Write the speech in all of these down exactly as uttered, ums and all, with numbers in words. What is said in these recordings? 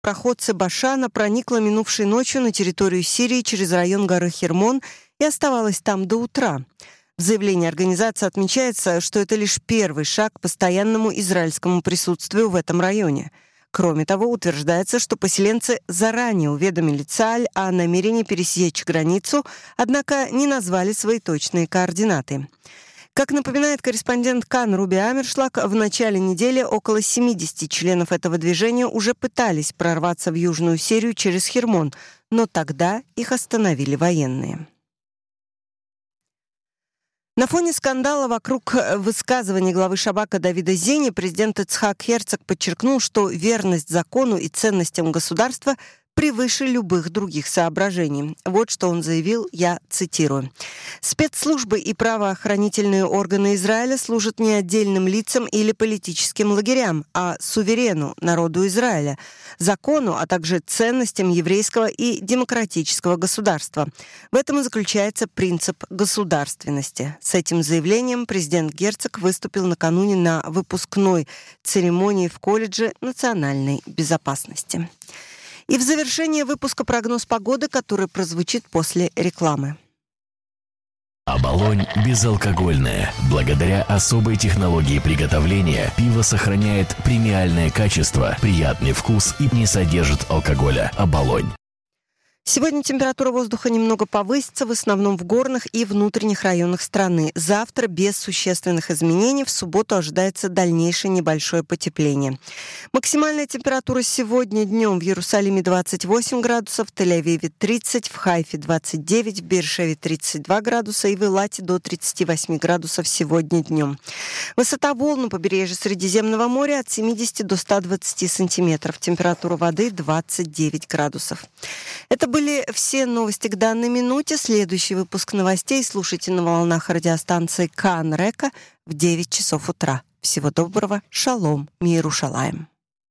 проходцы Башана проникла минувшей ночью на территорию Сирии через район горы Хермон и оставалась там до утра. В заявлении организации отмечается, что это лишь первый шаг к постоянному израильскому присутствию в этом районе. Кроме того, утверждается, что поселенцы заранее уведомили ЦАЛЬ о намерении пересечь границу, однако не назвали свои точные координаты. Как напоминает корреспондент Кан Руби Амершлаг, в начале недели около семидесяти членов этого движения уже пытались прорваться в Южную Сирию через Хермон, но тогда их остановили военные. На фоне скандала вокруг высказываний главы Шабака Давида Зини президент Ицхак Херцог подчеркнул, что верность закону и ценностям государства превыше любых других соображений. Вот что он заявил, я цитирую. «Спецслужбы и правоохранительные органы Израиля служат не отдельным лицам или политическим лагерям, а суверену, народу Израиля, закону, а также ценностям еврейского и демократического государства. В этом и заключается принцип государственности». С этим заявлением президент Герцог выступил накануне на выпускной церемонии в колледже национальной безопасности. И в завершение выпуска прогноз погоды, который прозвучит после рекламы. Оболонь безалкогольное. Благодаря особой технологии приготовления пиво сохраняет премиальное качество, приятный вкус и не содержит алкоголя. Оболонь. Сегодня температура воздуха немного повысится, в основном в горных и внутренних районах страны. Завтра без существенных изменений, в субботу ожидается дальнейшее небольшое потепление. Максимальная температура сегодня днем в Иерусалиме двадцать восемь градусов, в Тель-Авиве тридцать, в Хайфе двадцать девять, в Беэр-Шеве тридцать два градуса и в Илате до тридцати восьми градусов сегодня днем. Высота волн на побережье Средиземного моря от семидесяти до ста двадцати сантиметров. Температура воды двадцать девять градусов. Это были все новости к данной минуте. Следующий выпуск новостей слушайте на волнах радиостанции Кан Река в девять часов утра. Всего доброго. Шалом. Миерушалаим.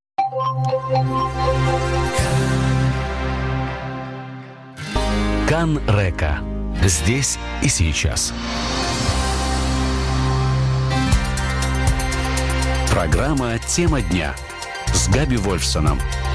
Кан Река. Здесь и сейчас. Программа «Тема дня» с Габи Вольфсоном.